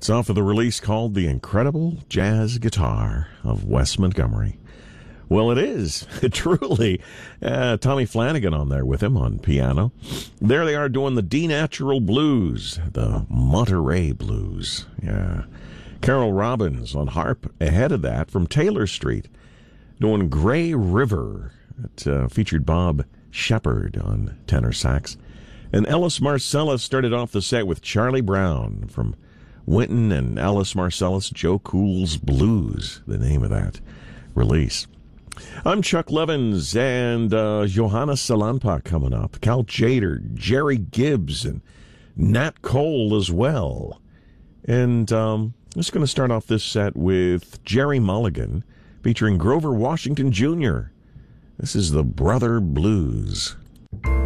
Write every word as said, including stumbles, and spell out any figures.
It's off of the release called The Incredible Jazz Guitar of Wes Montgomery. Well, it is, truly. Uh, Tommy Flanagan on there with him on piano. There they are doing the D-Natural Blues, the Monterey Blues. Yeah. Carol Robbins on harp ahead of that from Taylor Street, doing Gray River. It uh, featured Bob Shepard on tenor sax. And Ellis Marcellus started off the set with Charlie Brown from Wynton and Ellis Marcellus, Joe Cool's Blues, the name of that release. I'm Chuck Levins, and uh, Johanna Salampa coming up. Cal Tjader, Jerry Gibbs, and Nat Cole as well. And um, I'm just going to start off this set with Jerry Mulligan, featuring Grover Washington Junior This is the Brother Blues.